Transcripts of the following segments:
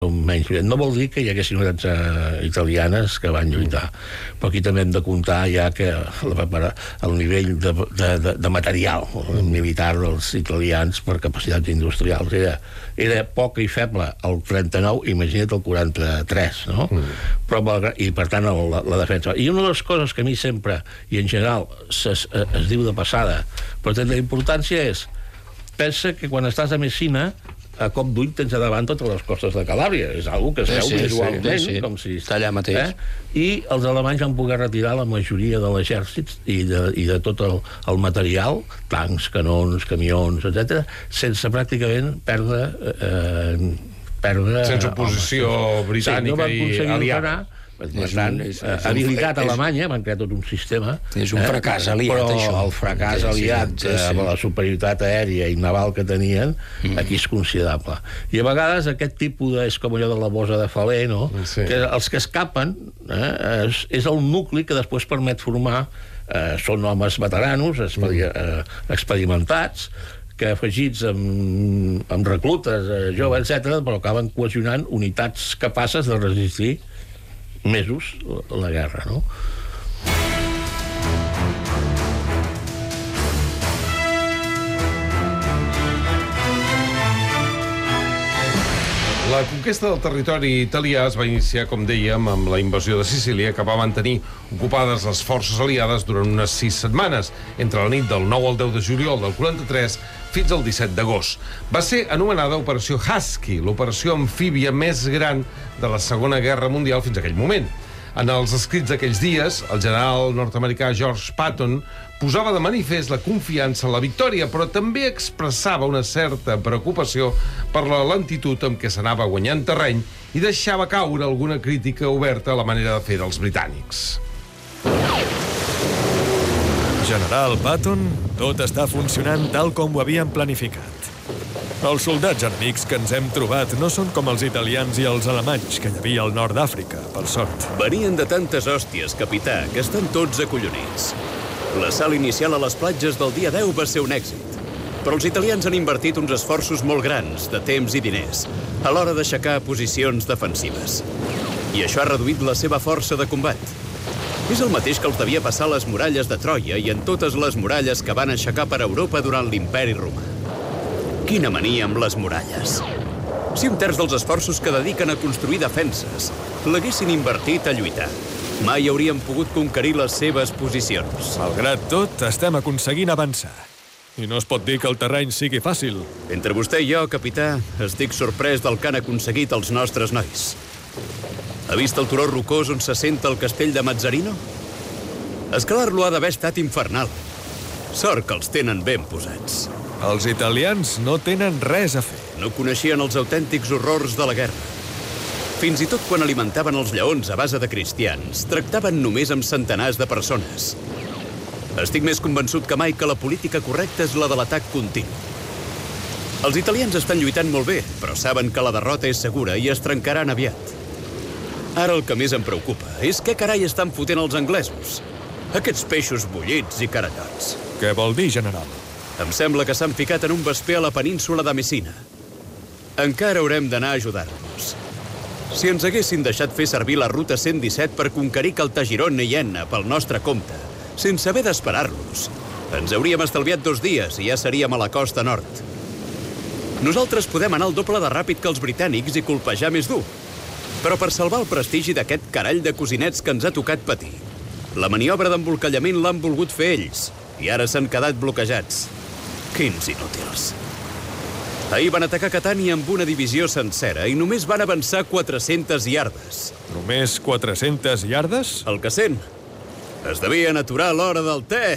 menys. No vol dir que hi haguessin unitats italianes que van lluitar, però aquí també hem de comptar ja que el nivell de material militar dels italians per capacitats industrials era poc i feble el 39, imagina't el 43, no? Però, i per tant la defensa. I una de les coses que a mi sempre, i en general es diu de passada, però té la importància és, pensa que quan estàs a Messina a cop d'ull tens a davant totes les costes de Calàbria. És una que es veu visualment, com si... Està allà mateix. I els alemanys van poder retirar la majoria de l'exèrcit i de tot el material, tancs, canons, camions, etc., sense pràcticament perdre... Sense oposició britànica i aliada. Per tant, habilitat alemanya, van crear tot un sistema. És un fracàs aliat, però això. el fracàs aliat amb la superioritat aèria i naval que tenien, aquí és considerable. I a vegades aquest tipus és com allò de la bossa de Faler, no? Que els que escapen és el nucli que després permet formar, són homes veteranos, experimentats, que afegits amb reclutes joves, etc., però acaben cohesionant unitats capaces de resistir mesos la guerra, no? La conquesta del territori italià es va iniciar, com dèiem, amb la invasió de Sicília, que va mantenir ocupades les forces aliades durant unes 6 setmanes, entre la nit del 9 al 10 de juliol del 43 fins al 17 d'agost. Va ser anomenada Operació Husky, l'operació amfíbia més gran de la Segona Guerra Mundial fins a aquell moment. En els escrits d'aquells dies, el general nord-americà George Patton posava de manifest la confiança en la victòria, però també expressava una certa preocupació per la lentitud amb què s'anava guanyant terreny i deixava caure alguna crítica oberta a la manera de fer dels britànics. General Patton, tot està funcionant tal com ho havíem planificat. Els soldats enemics que ens hem trobat no són com els italians i els alemanys que hi havia al nord d'Àfrica, per sort. Venien de tantes hòsties, capità, que estan tots acollonits. L'assalt inicial a les platges del dia 10 va ser un èxit, però els italians han invertit uns esforços molt grans de temps i diners a l'hora d'aixecar posicions defensives. I això ha reduït la seva força de combat. És el mateix que els devia passar a les muralles de Troia i en totes les muralles que van aixecar per Europa durant l'Imperi Romà. Quina mania amb les muralles. Si un terç dels esforços que dediquen a construir defenses l'haguessin invertit a lluitar, mai haurien pogut conquerir les seves posicions. Malgrat tot, estem aconseguint avançar. I no es pot dir que el terreny sigui fàcil. Entre vostè i jo, capità, estic sorprès del que han aconseguit els nostres nois. Ha vist el turó rocós on s'assenta el castell de Mazzarino? Escalar-lo ha d'haver estat infernal. Sort que els tenen ben posats. Els italians no tenen res a fer. No coneixien els autèntics horrors de la guerra. Fins i tot quan alimentaven els lleons a base de cristians, tractaven només amb centenars de persones. Estic més convençut que mai que la política correcta és la de l'atac continu. Els italians estan lluitant molt bé, però saben que la derrota és segura i es trencaran aviat. Ara el que més em preocupa és què carai estan fotent els anglesos. Aquests peixos bullits i carallots. Què vol dir, general? Em sembla que s'han ficat en un vesper a la península de Messina. Encara haurem d'anar a ajudar-los. Si ens haguessin deixat fer servir la ruta 117 per conquerir Caltagirone i Enna pel nostre compte, sense haver d'esperar-los, ens hauríem estalviat 2 dies i ja seríem a la costa nord. Nosaltres podem anar al doble de ràpid que els britànics i colpejar més dur. Però per salvar el prestigi d'aquest carall de cosinets que ens ha tocat patir, la maniobra d'embolcallament l'han volgut fer ells i ara s'han quedat bloquejats. Quins inútils. Ahir van atacar Catània amb una divisió sencera i només van avançar 400 iardes. Només 400 iardes? El que sent. Es devien aturar a l'hora del te.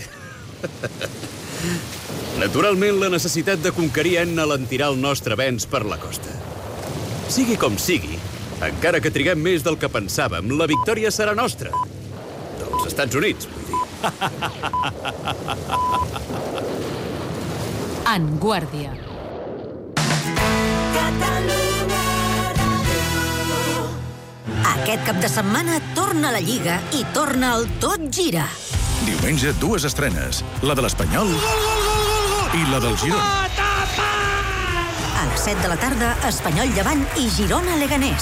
Naturalment, la necessitat de conquerir Enna l'entirà el nostre avenç per la costa. Sigui com sigui, encara que triguem més del que pensàvem, la victòria serà nostra. Dels Estats Units, vull dir. En Guàrdia. Aquest cap de setmana torna la Lliga i torna el Tot Gira. Diumenge, 2 estrenes. La de l'Espanyol i la del Girona. A 7 de la tarda, Espanyol Llevant i Girona Leganés.